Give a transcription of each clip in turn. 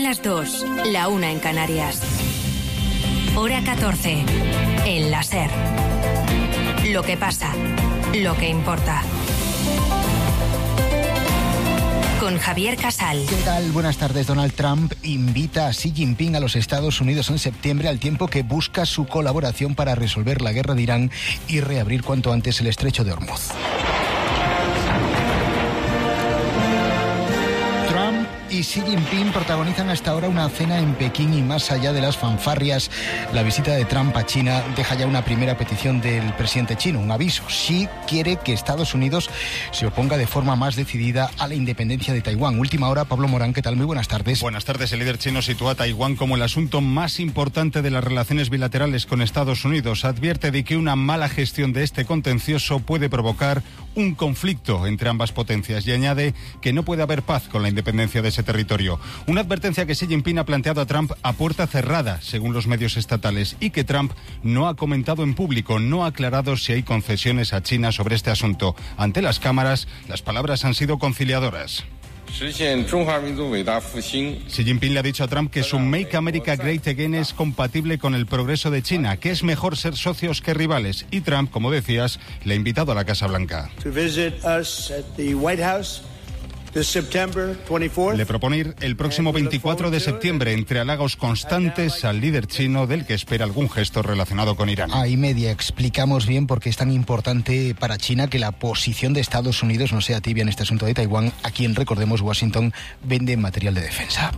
las 2, la 1 en Canarias. Hora 14, en la SER. Lo que pasa, lo que importa. Con Javier Casal. ¿Qué tal? Buenas tardes. Donald Trump invita a Xi Jinping a los Estados Unidos en septiembre, al tiempo que busca su colaboración para resolver la guerra de Irán y reabrir cuanto antes el estrecho de Hormuz. Y Xi Jinping protagonizan hasta ahora una cena en Pekín y más allá de las fanfarrias, la visita de Trump a China deja ya una primera petición del presidente chino, un aviso. Xi quiere que Estados Unidos se oponga de forma más decidida a la independencia de Taiwán. Última hora, Pablo Morán, ¿qué tal? Muy buenas tardes. Buenas tardes. El líder chino sitúa a Taiwán como el asunto más importante de las relaciones bilaterales con Estados Unidos. Advierte de que una mala gestión de este contencioso puede provocar un conflicto entre ambas potencias y añade que no puede haber paz con la independencia de ese territorio. Una advertencia que Xi Jinping ha planteado a Trump a puerta cerrada, según los medios estatales, y que Trump no ha comentado en público, no ha aclarado si hay concesiones a China sobre este asunto. Ante las cámaras, las palabras han sido conciliadoras. Xi Jinping le ha dicho a Trump que su Make America Great Again es compatible con el progreso de China, que es mejor ser socios que rivales. Y Trump, como decías, le ha invitado a la Casa Blanca. Le propone ir el próximo 24 de septiembre, entre halagos constantes al líder chino, del que espera algún gesto relacionado con Irán. A media explicamos bien por qué es tan importante para China que la posición de Estados Unidos no sea tibia en este asunto de Taiwán, a quien, recordemos, Washington vende material de defensa.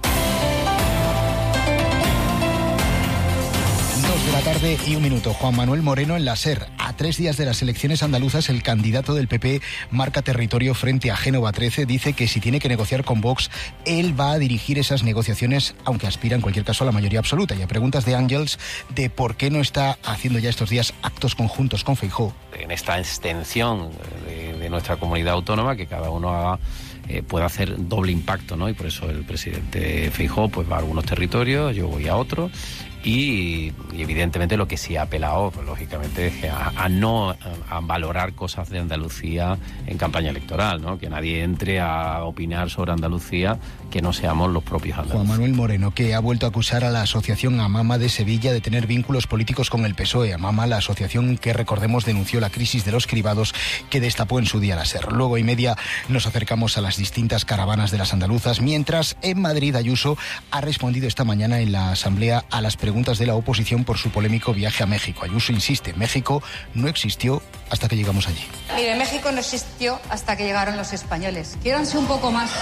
2 de la tarde y 1 minuto. Juan Manuel Moreno en la SER. A 3 días de las elecciones andaluzas, el candidato del PP marca territorio frente a Génova 13. Dice que si tiene que negociar con Vox, él va a dirigir esas negociaciones, aunque aspira en cualquier caso a la mayoría absoluta. Y a preguntas de Ángels de por qué no está haciendo ya estos días actos conjuntos con Feijóo. En esta extensión de nuestra comunidad autónoma, que cada uno haga puede hacer doble impacto, ¿no? Y por eso el presidente Feijóo pues va a algunos territorios, yo voy a otros. Y evidentemente lo que sí ha apelado, pues, lógicamente, es a valorar cosas de Andalucía en campaña electoral, ¿no? Que nadie entre a opinar sobre Andalucía que no seamos los propios andaluces. Juan Manuel Moreno, que ha vuelto a acusar a la asociación AMAMA de Sevilla de tener vínculos políticos con el PSOE. AMAMA, la asociación que, recordemos, denunció la crisis de los cribados que destapó en su día la SER. Luego y media nos acercamos a las distintas caravanas de las andaluzas, mientras en Madrid Ayuso ha respondido esta mañana en la Asamblea a las preguntas de la oposición por su polémico viaje a México. Ayuso insiste, México no existió hasta que llegamos allí. Mire, México no existió hasta que llegaron los españoles. Quiéranse un poco más.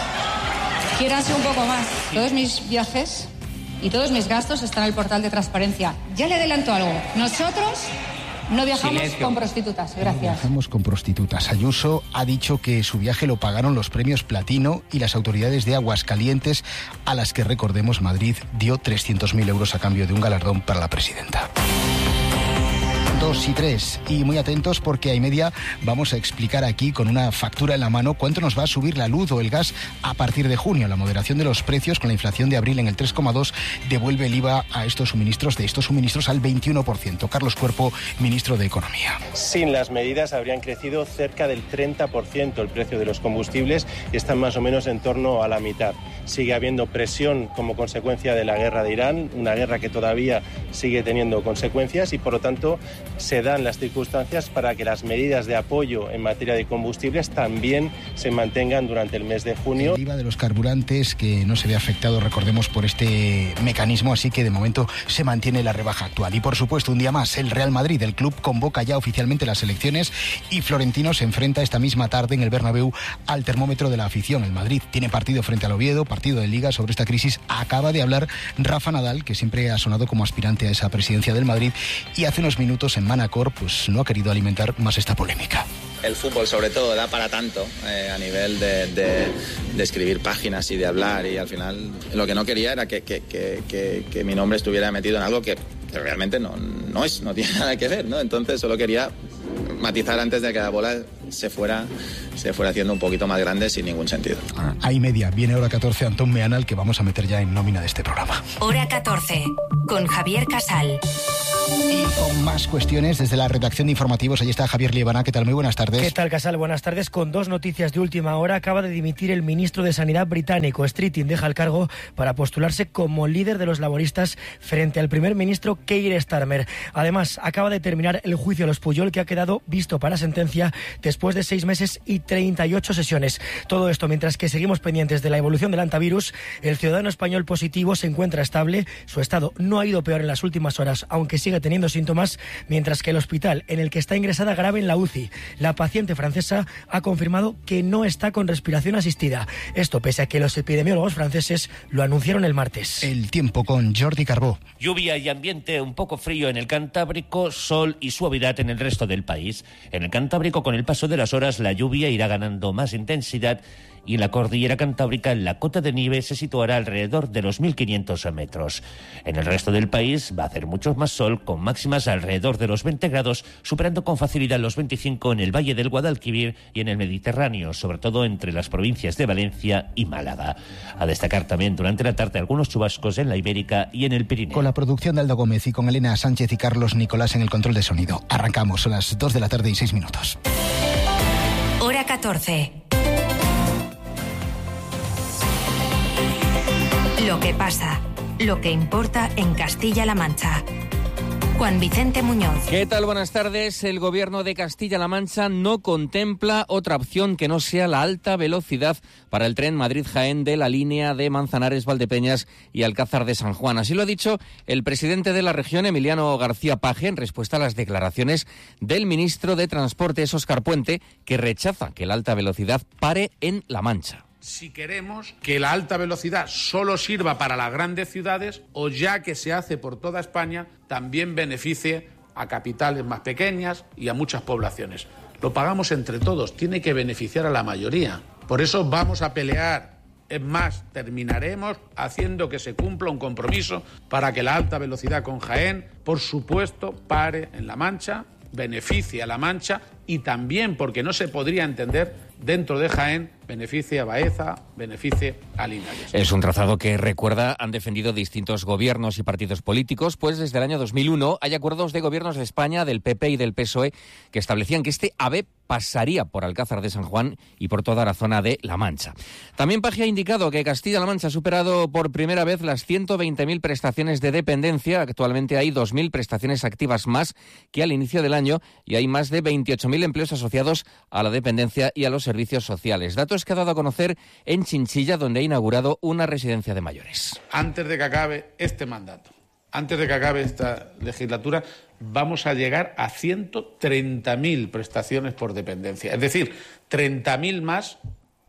Todos mis viajes y todos mis gastos están en el portal de transparencia. Ya le adelanto algo. Nosotros no viajamos con prostitutas. Gracias. No viajamos con prostitutas. Ayuso ha dicho que su viaje lo pagaron los premios Platino y las autoridades de Aguascalientes, a las que, recordemos, Madrid dio 300.000 euros a cambio de un galardón para la presidenta. 2 y 3. Y muy atentos porque a y media vamos a explicar aquí con una factura en la mano cuánto nos va a subir la luz o el gas a partir de junio. La moderación de los precios con la inflación de abril en el 3,2 devuelve el IVA a estos suministros al 21%. Carlos Cuerpo, ministro de Economía. Sin las medidas habrían crecido cerca del 30% el precio de los combustibles y están más o menos en torno a la mitad. Sigue habiendo presión como consecuencia de la guerra de Irán, una guerra que todavía sigue teniendo consecuencias y por lo tanto se dan las circunstancias para que las medidas de apoyo en materia de combustibles también se mantengan durante el mes de junio. El IVA de los carburantes que no se ve afectado, recordemos, por este mecanismo, así que de momento se mantiene la rebaja actual. Y por supuesto, un día más, el Real Madrid, el club, convoca ya oficialmente las elecciones y Florentino se enfrenta esta misma tarde en el Bernabéu al termómetro de la afición. El Madrid tiene partido frente al Oviedo, partido de Liga. Sobre esta crisis acaba de hablar Rafa Nadal, que siempre ha sonado como aspirante a esa presidencia del Madrid, y hace unos minutos en Manacor pues no ha querido alimentar más esta polémica. El fútbol sobre todo da para tanto a nivel de escribir páginas y de hablar, y al final lo que no quería era que mi nombre estuviera metido en algo que realmente no tiene nada que ver, ¿no? Entonces solo quería matizar antes de que la bola se fuera haciendo un poquito más grande sin ningún sentido. A y media, viene hora 14, Antón Meana, al que vamos a meter ya en nómina de este programa. Hora 14, con Javier Casal. Y con más cuestiones desde la redacción de informativos, allí está Javier Liebana. ¿Qué tal? Muy buenas tardes. ¿Qué tal, Casal? Buenas tardes. Con dos noticias de última hora, acaba de dimitir el ministro de Sanidad británico. Streeting deja el cargo para postularse como líder de los laboristas frente al primer ministro Keir Starmer. Además, acaba de terminar el juicio a los Pujol, que ha quedado visto para sentencia después de 6 meses y 38 sesiones. Todo esto mientras que seguimos pendientes de la evolución del hantavirus. El ciudadano español positivo se encuentra estable. Su estado no ha ido peor en las últimas horas, aunque sigue teniendo síntomas, mientras que el hospital en el que está ingresada grave en la UCI, la paciente francesa, ha confirmado que no está con respiración asistida. Esto pese a que los epidemiólogos franceses lo anunciaron el martes. El tiempo con Jordi Carbó. Lluvia y ambiente un poco frío en el Cantábrico, sol y suavidad en el resto del país. En el Cantábrico, con el paso de las horas, la lluvia irá ganando más intensidad y en la cordillera cantábrica la cota de nieve se situará alrededor de los 1.500 metros. En el resto del país va a hacer mucho más sol, con máximas alrededor de los 20 grados, superando con facilidad los 25 en el Valle del Guadalquivir y en el Mediterráneo, sobre todo entre las provincias de Valencia y Málaga. A destacar también durante la tarde algunos chubascos en la Ibérica y en el Pirineo. Con la producción de Aldo Gómez y con Elena Sánchez y Carlos Nicolás en el control de sonido. Arrancamos a las 2 de la tarde y 6 minutos. Hora 14. Lo que pasa, lo que importa en Castilla-La Mancha. Juan Vicente Muñoz. ¿Qué tal? Buenas tardes. El Gobierno de Castilla-La Mancha no contempla otra opción que no sea la alta velocidad para el tren Madrid-Jaén de la línea de Manzanares, Valdepeñas y Alcázar de San Juan. Así lo ha dicho el presidente de la región, Emiliano García Paje, en respuesta a las declaraciones del ministro de Transportes, Óscar Puente, que rechaza que la alta velocidad pare en La Mancha. Si queremos que la alta velocidad solo sirva para las grandes ciudades o, ya que se hace por toda España, también beneficie a capitales más pequeñas y a muchas poblaciones. Lo pagamos entre todos, tiene que beneficiar a la mayoría. Por eso vamos a pelear. Es más, terminaremos haciendo que se cumpla un compromiso para que la alta velocidad con Jaén, por supuesto, pare en La Mancha, beneficie a La Mancha y también, porque no se podría entender, dentro de Jaén, beneficie a Baeza, beneficie a Linares. Es un trazado que, recuerda, han defendido distintos gobiernos y partidos políticos, pues desde el año 2001 hay acuerdos de gobiernos de España, del PP y del PSOE, que establecían que este AVE pasaría por Alcázar de San Juan y por toda la zona de La Mancha. También Paje ha indicado que Castilla-La Mancha ha superado por primera vez las 120.000 prestaciones de dependencia. Actualmente hay 2.000 prestaciones activas más que al inicio del año y hay más de 28.000 empleos asociados a la dependencia y a los servicios sociales. Datos que ha dado a conocer en Chinchilla, donde ha inaugurado una residencia de mayores. Antes de que acabe este mandato, antes de que acabe esta legislatura, vamos a llegar a 130.000 prestaciones por dependencia. Es decir, 30.000 más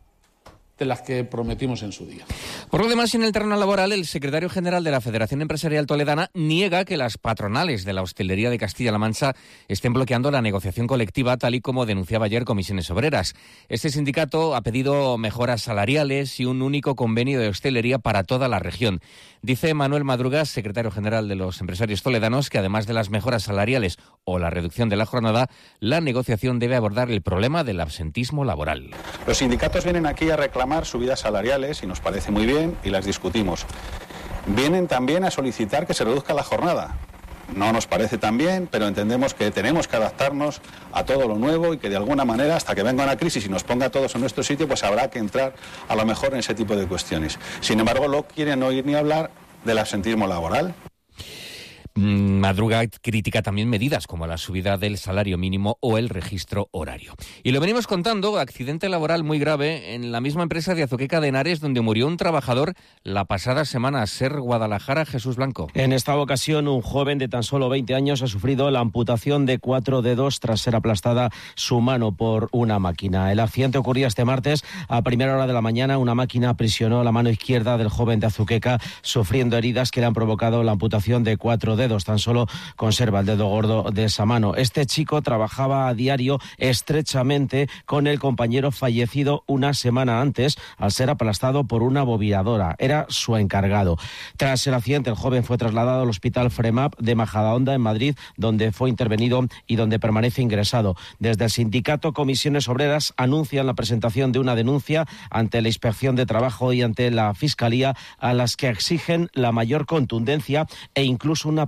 de las que prometimos en su día. Por lo demás, en el terreno laboral, el secretario general de la Federación Empresarial Toledana niega que las patronales de la hostelería de Castilla-La Mancha estén bloqueando la negociación colectiva, tal y como denunciaba ayer Comisiones Obreras. Este sindicato ha pedido mejoras salariales y un único convenio de hostelería para toda la región. Dice Manuel Madrugas, secretario general de los empresarios toledanos, que además de las mejoras salariales o la reducción de la jornada, la negociación debe abordar el problema del absentismo laboral. Los sindicatos vienen aquí a reclamar subidas salariales y nos parece muy bien y las discutimos. Vienen también a solicitar que se reduzca la jornada. No nos parece tan bien, pero entendemos que tenemos que adaptarnos a todo lo nuevo y que de alguna manera, hasta que venga una crisis y nos ponga a todos en nuestro sitio, pues habrá que entrar a lo mejor en ese tipo de cuestiones. Sin embargo, no quieren oír ni hablar del absentismo laboral. Madruga critica también medidas como la subida del salario mínimo o el registro horario. Y lo venimos contando, accidente laboral muy grave en la misma empresa de Azuqueca de Henares, donde murió un trabajador la pasada semana. SER Guadalajara, Jesús Blanco. En esta ocasión, un joven de tan solo 20 años ha sufrido la amputación de 4 dedos tras ser aplastada su mano por una máquina. El accidente ocurría este martes a primera hora de la mañana. Una máquina aprisionó la mano izquierda del joven de Azuqueca, sufriendo heridas que le han provocado la amputación de 4 dedos. Tan solo conserva el dedo gordo de esa mano. Este chico trabajaba a diario estrechamente con el compañero fallecido una semana antes al ser aplastado por una bobinadora. Era su encargado. Tras el accidente, el joven fue trasladado al Hospital FREMAP de Majadahonda, en Madrid, donde fue intervenido y donde permanece ingresado. Desde el sindicato Comisiones Obreras anuncian la presentación de una denuncia ante la Inspección de Trabajo y ante la Fiscalía, a las que exigen la mayor contundencia e incluso una paralización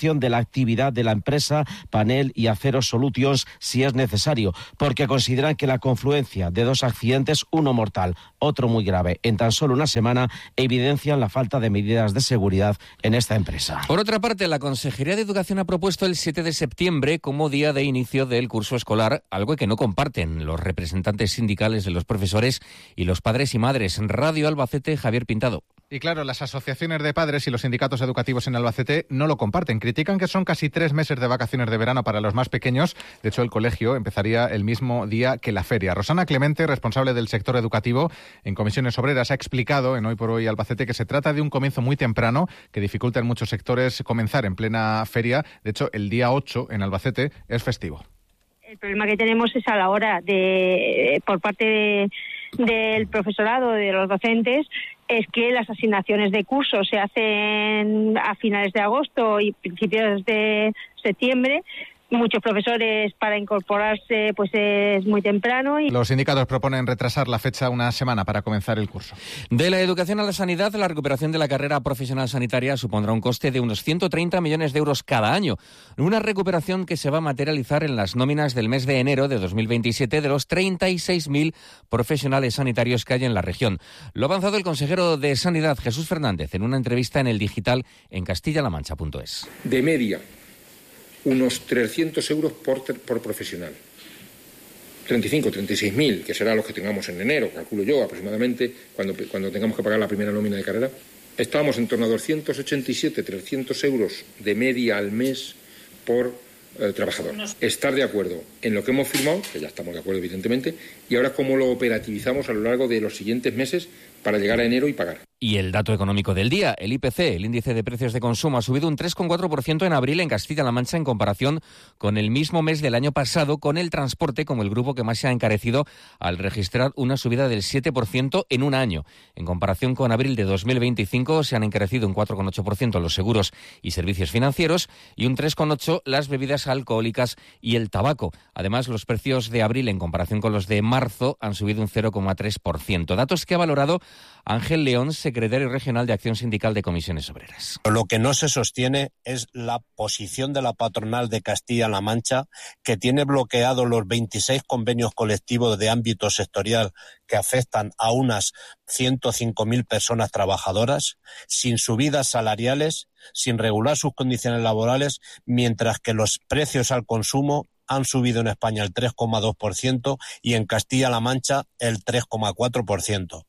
paralización de la actividad de la empresa Panel y Acero Solutions si es necesario, porque consideran que la confluencia de dos accidentes, uno mortal, otro muy grave, en tan solo una semana, evidencian la falta de medidas de seguridad en esta empresa. Por otra parte, la Consejería de Educación ha propuesto el 7 de septiembre como día de inicio del curso escolar, algo que no comparten los representantes sindicales de los profesores y los padres y madres. Radio Albacete, Javier Pintado. Y claro, las asociaciones de padres y los sindicatos educativos en Albacete no lo comparten. Critican que son casi 3 meses de vacaciones de verano para los más pequeños. De hecho, el colegio empezaría el mismo día que la feria. Rosana Clemente, responsable del sector educativo en Comisiones Obreras, ha explicado en Hoy por Hoy Albacete que se trata de un comienzo muy temprano que dificulta en muchos sectores comenzar en plena feria. De hecho, el día 8 en Albacete es festivo. El problema que tenemos es a la hora de, por parte del profesorado, de los docentes, es que las asignaciones de curso se hacen a finales de agosto y principios de septiembre. Muchos profesores para incorporarse pues es muy temprano. Los sindicatos proponen retrasar la fecha una semana para comenzar el curso. De la educación a la sanidad, la recuperación de la carrera profesional sanitaria supondrá un coste de unos 130 millones de euros cada año. Una recuperación que se va a materializar en las nóminas del mes de enero de 2027 de los 36.000 profesionales sanitarios que hay en la región. Lo ha avanzado el consejero de Sanidad, Jesús Fernández, en una entrevista en El Digital en castillalamancha.es. De media, unos 300 euros por profesional. 36.000, que será los que tengamos en enero, calculo yo aproximadamente, cuando tengamos que pagar la primera nómina de carrera. Estábamos en torno a 300 euros de media al mes por trabajador. Estar de acuerdo en lo que hemos firmado, que ya estamos de acuerdo evidentemente, y ahora cómo lo operativizamos a lo largo de los siguientes meses para llegar a enero y pagar. Y el dato económico del día, el IPC, el índice de precios de consumo, ha subido un 3,4% en abril en Castilla-La Mancha en comparación con el mismo mes del año pasado, con el transporte como el grupo que más se ha encarecido al registrar una subida del 7% en un año. En comparación con abril de 2025 se han encarecido un 4,8% los seguros y servicios financieros y un 3,8% las bebidas alcohólicas y el tabaco. Además, los precios de abril en comparación con los de marzo han subido un 0,3%. Datos que ha valorado Ángel León, secretario regional de Acción Sindical de Comisiones Obreras. Lo que no se sostiene es la posición de la patronal de Castilla-La Mancha, que tiene bloqueados los 26 convenios colectivos de ámbito sectorial que afectan a unas 105.000 personas trabajadoras, sin subidas salariales, sin regular sus condiciones laborales, mientras que los precios al consumo han subido en España el 3,2% y en Castilla-La Mancha el 3,4%.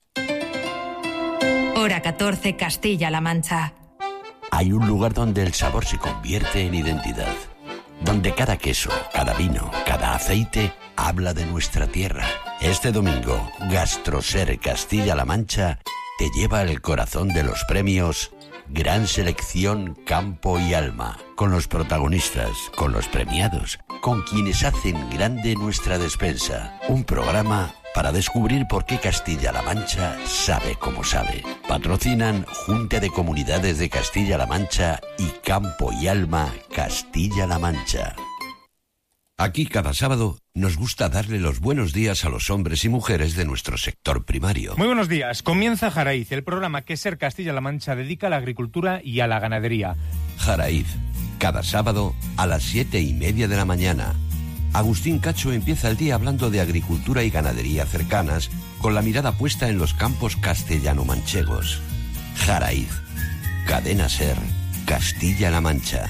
Hora 14, Castilla-La Mancha. Hay un lugar donde el sabor se convierte en identidad, donde cada queso, cada vino, cada aceite habla de nuestra tierra. Este domingo, Gastroser Castilla-La Mancha te lleva al corazón de los premios Gran Selección Campo y Alma, con los protagonistas, con los premiados, con quienes hacen grande nuestra despensa. Un programa para descubrir por qué Castilla-La Mancha sabe como sabe. Patrocinan Junta de Comunidades de Castilla-La Mancha y Campo y Alma Castilla-La Mancha. Aquí cada sábado nos gusta darle los buenos días a los hombres y mujeres de nuestro sector primario. Muy buenos días. Comienza Jaraiz, el programa que Ser Castilla-La Mancha dedica a la agricultura y a la ganadería. Jaraiz, cada sábado a las 7:30 de la mañana. Agustín Cacho empieza el día hablando de agricultura y ganadería cercanas, con la mirada puesta en los campos castellano-manchegos. Jaraiz, Cadena Ser, Castilla-La Mancha.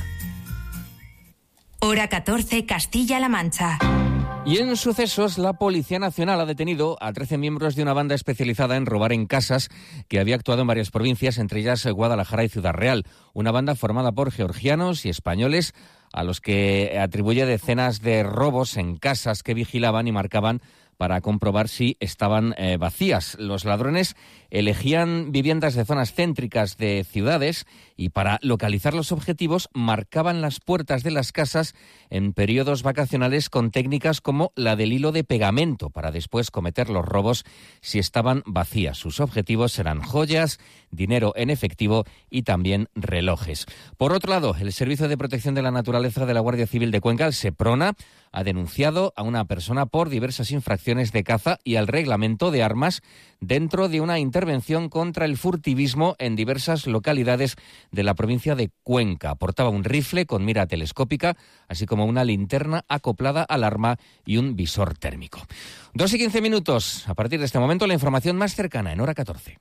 Hora 14, Castilla-La Mancha. Y en sucesos, la Policía Nacional ha detenido a 13 miembros de una banda especializada en robar en casas que había actuado en varias provincias, entre ellas Guadalajara y Ciudad Real. Una banda formada por georgianos y españoles a los que atribuye decenas de robos en casas que vigilaban y marcaban para comprobar si estaban vacías. Los ladrones elegían viviendas de zonas céntricas de ciudades y para localizar los objetivos marcaban las puertas de las casas en periodos vacacionales con técnicas como la del hilo de pegamento para después cometer los robos si estaban vacías. Sus objetivos eran joyas, dinero en efectivo y también relojes. Por otro lado, el Servicio de Protección de la Naturaleza de la Guardia Civil de Cuenca, el SEPRONA, ha denunciado a una persona por diversas infracciones de caza y al reglamento de armas dentro de una intervención contra el furtivismo en diversas localidades de la provincia de Cuenca. Portaba un rifle con mira telescópica, así como una linterna acoplada al arma y un visor térmico. 2:15. A partir de este momento, la información más cercana en Hora 14.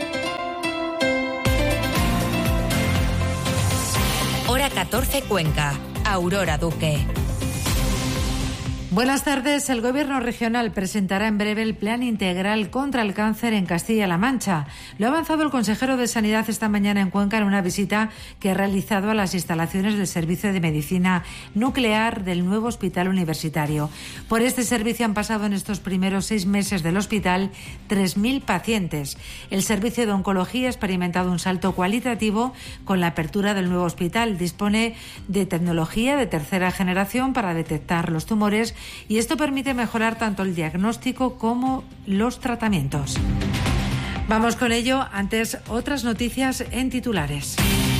Hora 14 Cuenca. Aurora Duque. Buenas tardes. El Gobierno regional presentará en breve el Plan Integral contra el Cáncer en Castilla-La Mancha. Lo ha avanzado el consejero de Sanidad esta mañana en Cuenca en una visita que ha realizado a las instalaciones del Servicio de Medicina Nuclear del nuevo Hospital Universitario. Por este servicio han pasado en estos primeros 6 meses del hospital 3.000 pacientes. El Servicio de Oncología ha experimentado un salto cualitativo con la apertura del nuevo hospital. Dispone de tecnología de tercera generación para detectar los tumores y esto permite mejorar tanto el diagnóstico como los tratamientos. Vamos con ello. Antes, otras noticias en titulares.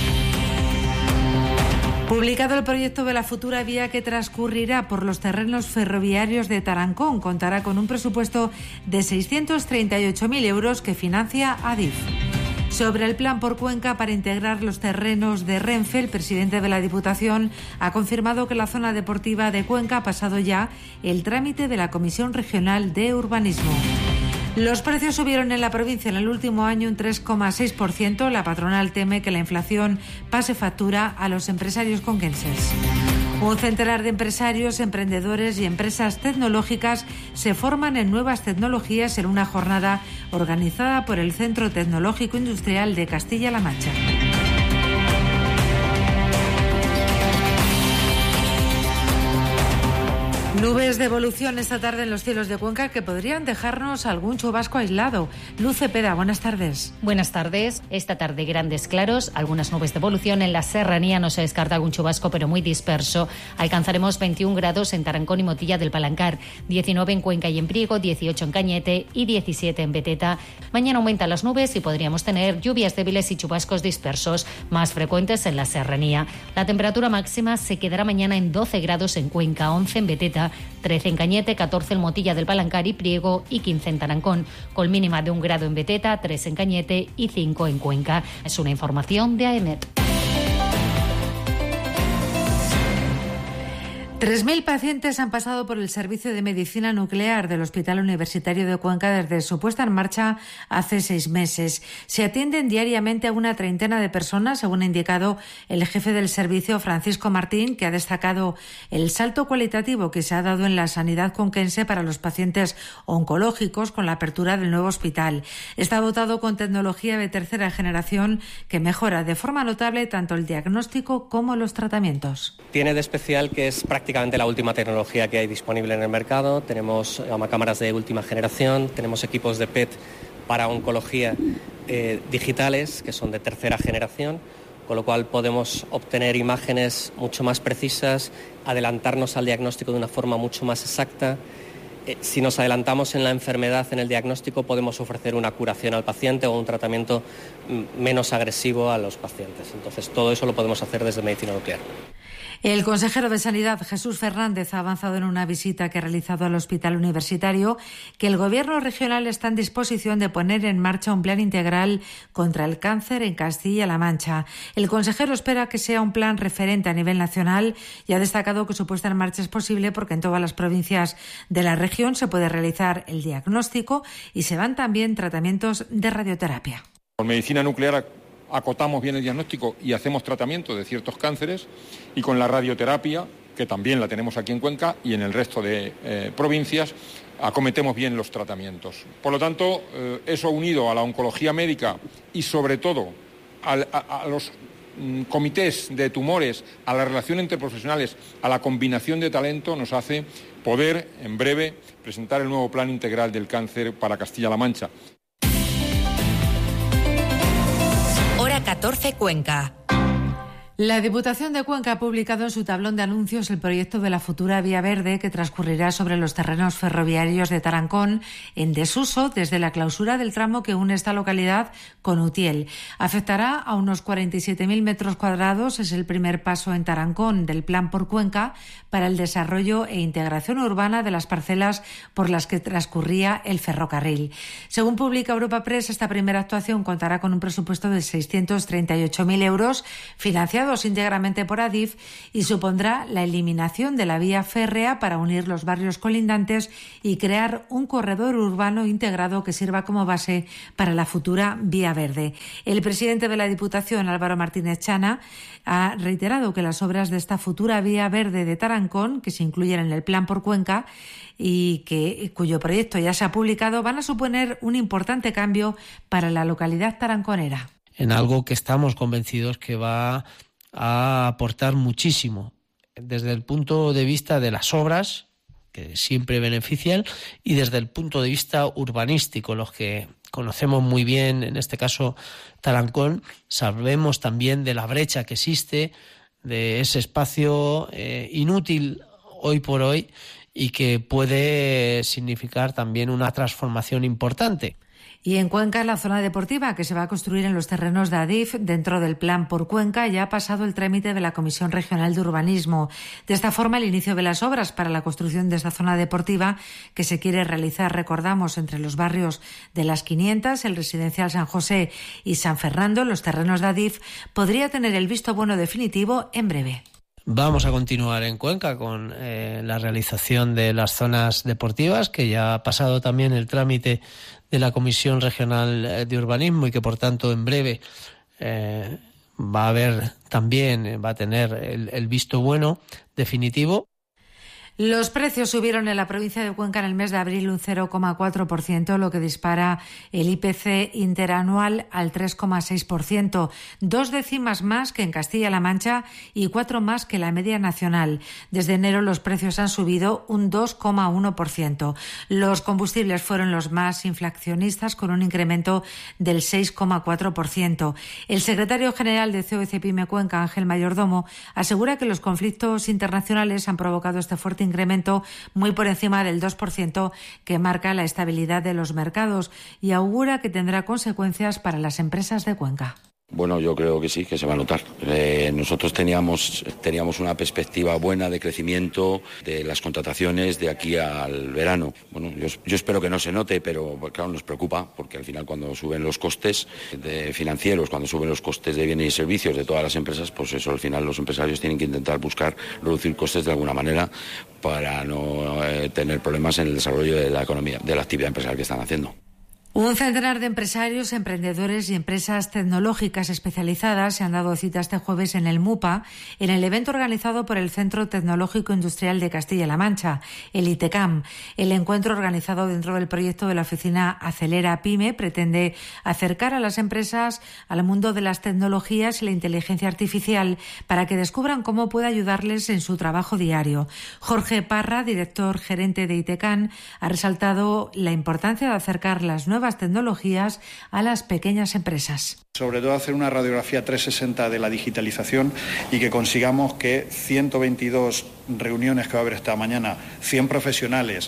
Publicado el proyecto de la futura vía que transcurrirá por los terrenos ferroviarios de Tarancón. Contará con un presupuesto de 638.000 euros que financia Adif. Sobre el plan por Cuenca para integrar los terrenos de Renfe, el presidente de la Diputación ha confirmado que la zona deportiva de Cuenca ha pasado ya el trámite de la Comisión Regional de Urbanismo. Los precios subieron en la provincia en el último año un 3,6%. La patronal teme que la inflación pase factura a los empresarios conquenses. Un centenar de empresarios, emprendedores y empresas tecnológicas se forman en nuevas tecnologías en una jornada organizada por el Centro Tecnológico Industrial de Castilla-La Mancha. Nubes de evolución esta tarde en los cielos de Cuenca que podrían dejarnos algún chubasco aislado. Luz Cepeda, buenas tardes. Buenas tardes. Esta tarde grandes claros, algunas nubes de evolución en la serranía, no se descarta algún chubasco pero muy disperso. Alcanzaremos 21 grados en Tarancón y Motilla del Palancar, 19 en Cuenca y en Priego, 18 en Cañete y 17 en Beteta. Mañana aumentan las nubes y podríamos tener lluvias débiles y chubascos dispersos, más frecuentes en la serranía. La temperatura máxima se quedará mañana en 12 grados en Cuenca, 11 en Beteta, 13 en Cañete, 14 en Motilla del Palancar y Priego y 15 en Tarancón, con mínima de 1 grado en Beteta, 3 en Cañete y 5 en Cuenca. Es una información de AEMET. 3.000 pacientes han pasado por el Servicio de Medicina Nuclear del Hospital Universitario de Cuenca desde su puesta en marcha hace 6 meses. Se atienden diariamente a una treintena de personas, según ha indicado el jefe del servicio, Francisco Martín, que ha destacado el salto cualitativo que se ha dado en la sanidad conquense para los pacientes oncológicos con la apertura del nuevo hospital. Está dotado con tecnología de tercera generación que mejora de forma notable tanto el diagnóstico como los tratamientos. Tiene de especial que es prácticamente la última tecnología que hay disponible en el mercado. Tenemos cámaras de última generación, tenemos equipos de PET para oncología digitales que son de tercera generación, con lo cual podemos obtener imágenes mucho más precisas, adelantarnos al diagnóstico de una forma mucho más exacta. Si nos adelantamos en la enfermedad, en el diagnóstico, podemos ofrecer una curación al paciente o un tratamiento menos agresivo a los pacientes. Entonces, todo eso lo podemos hacer desde medicina nuclear. El consejero de Sanidad, Jesús Fernández, ha avanzado en una visita que ha realizado al Hospital Universitario que el Gobierno regional está en disposición de poner en marcha un plan integral contra el cáncer en Castilla-La Mancha. El consejero espera que sea un plan referente a nivel nacional y ha destacado que su puesta en marcha es posible porque en todas las provincias de la región se puede realizar el diagnóstico y se dan también tratamientos de radioterapia. Con medicina nuclear acotamos bien el diagnóstico y hacemos tratamiento de ciertos cánceres, y con la radioterapia, que también la tenemos aquí en Cuenca y en el resto de provincias, acometemos bien los tratamientos. Por lo tanto, eso unido a la oncología médica y sobre todo a los comités de tumores, a la relación entre profesionales, a la combinación de talento, nos hace poder en breve presentar el nuevo plan integral del cáncer para Castilla-La Mancha. Hora 14 Cuenca. La Diputación de Cuenca ha publicado en su tablón de anuncios el proyecto de la futura vía verde que transcurrirá sobre los terrenos ferroviarios de Tarancón, en desuso desde la clausura del tramo que une esta localidad con Utiel. Afectará a unos 47.000 metros cuadrados. Es el primer paso en Tarancón del Plan por Cuenca para el desarrollo e integración urbana de las parcelas por las que transcurría el ferrocarril. Según publica Europa Press, esta primera actuación contará con un presupuesto de 638.000 euros, financiado íntegramente por Adif, y supondrá la eliminación de la vía férrea para unir los barrios colindantes y crear un corredor urbano integrado que sirva como base para la futura vía verde. El presidente de la Diputación, Álvaro Martínez Chana, ha reiterado que las obras de esta futura vía verde de Tarancón, que se incluyen en el Plan por Cuenca y cuyo proyecto ya se ha publicado, van a suponer un importante cambio para la localidad taranconera. En algo que estamos convencidos que va a aportar muchísimo desde el punto de vista de las obras, que siempre benefician, y desde el punto de vista urbanístico. Los que conocemos muy bien, en este caso Tarancón, sabemos también de la brecha que existe, de ese espacio inútil hoy por hoy y que puede significar también una transformación importante. Y en Cuenca, la zona deportiva que se va a construir en los terrenos de Adif dentro del Plan por Cuenca ya ha pasado el trámite de la Comisión Regional de Urbanismo. De esta forma, el inicio de las obras para la construcción de esta zona deportiva que se quiere realizar, recordamos, entre los barrios de Las 500, el Residencial San José y San Fernando, en los terrenos de Adif, podría tener el visto bueno definitivo en breve. Vamos a continuar en Cuenca con la realización de las zonas deportivas, que ya ha pasado también el trámite de la Comisión Regional de Urbanismo y que, por tanto, en breve va a tener el visto bueno definitivo. Los precios subieron en la provincia de Cuenca en el mes de abril un 0,4%, lo que dispara el IPC interanual al 3,6%, 2 décimas más que en Castilla-La Mancha y 4 más que la media nacional. Desde enero los precios han subido un 2,1%. Los combustibles fueron los más inflacionistas, con un incremento del 6,4%. El secretario general de COE-CEPIME Cuenca, Ángel Mayordomo, asegura que los conflictos internacionales han provocado este fuerte incremento muy por encima del 2% que marca la estabilidad de los mercados, y augura que tendrá consecuencias para las empresas de Cuenca. Bueno, yo creo que sí, que se va a notar. Nosotros teníamos una perspectiva buena de crecimiento de las contrataciones de aquí al verano. Bueno, yo espero que no se note, pero claro, nos preocupa, porque al final cuando suben los costes financieros, cuando suben los costes de bienes y servicios de todas las empresas, pues eso al final los empresarios tienen que intentar buscar reducir costes de alguna manera para no tener problemas en el desarrollo de la economía, de la actividad empresarial que están haciendo. Un centenar de empresarios, emprendedores y empresas tecnológicas especializadas se han dado cita este jueves en el MUPA, en el evento organizado por el Centro Tecnológico Industrial de Castilla-La Mancha, el ITECAM. El encuentro, organizado dentro del proyecto de la oficina Acelera Pyme, pretende acercar a las empresas al mundo de las tecnologías y la inteligencia artificial para que descubran cómo puede ayudarles en su trabajo diario. Jorge Parra, director gerente de ITECAM, ha resaltado la importancia de acercar las nuevas tecnologías a las pequeñas empresas. Sobre todo hacer una radiografía 360 de la digitalización y que consigamos que 122 reuniones que va a haber esta mañana, 100 profesionales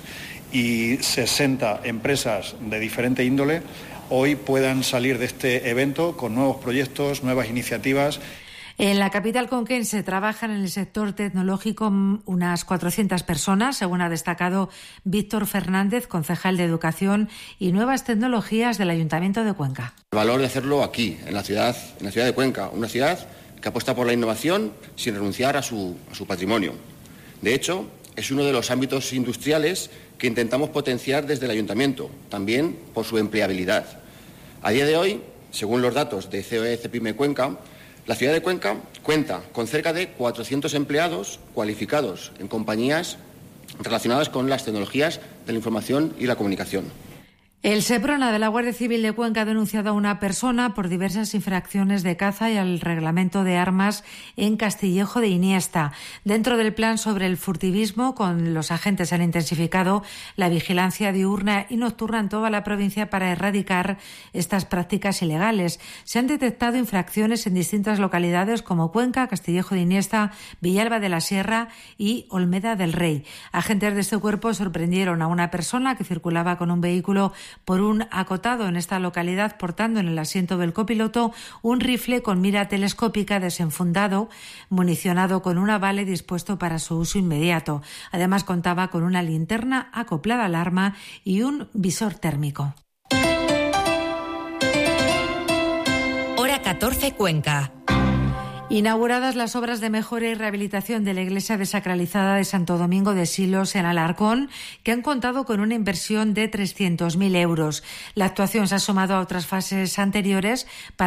y 60 empresas de diferente índole, hoy puedan salir de este evento con nuevos proyectos, nuevas iniciativas. En la capital conquense trabajan en el sector tecnológico unas 400 personas, según ha destacado Víctor Fernández, concejal de Educación y Nuevas Tecnologías del Ayuntamiento de Cuenca. El valor de hacerlo aquí, en la ciudad de Cuenca, una ciudad que apuesta por la innovación sin renunciar a su patrimonio. De hecho, es uno de los ámbitos industriales que intentamos potenciar desde el Ayuntamiento, también por su empleabilidad. A día de hoy, según los datos de COE-CEPIME Cuenca, la ciudad de Cuenca cuenta con cerca de 400 empleados cualificados en compañías relacionadas con las tecnologías de la información y la comunicación. El Seprona de la Guardia Civil de Cuenca ha denunciado a una persona por diversas infracciones de caza y al reglamento de armas en Castillejo de Iniesta. Dentro del plan sobre el furtivismo, con los agentes han intensificado la vigilancia diurna y nocturna en toda la provincia para erradicar estas prácticas ilegales. Se han detectado infracciones en distintas localidades como Cuenca, Castillejo de Iniesta, Villalba de la Sierra y Olmeda del Rey. Agentes de este cuerpo sorprendieron a una persona que circulaba con un vehículo por un acotado en esta localidad, portando en el asiento del copiloto un rifle con mira telescópica desenfundado, municionado con una bala dispuesto para su uso inmediato. Además contaba con una linterna acoplada al arma y un visor térmico. Hora 14 Cuenca. Inauguradas las obras de mejora y rehabilitación de la iglesia desacralizada de Santo Domingo de Silos en Alarcón, que han contado con una inversión de 300.000 euros. La actuación se ha sumado a otras fases anteriores para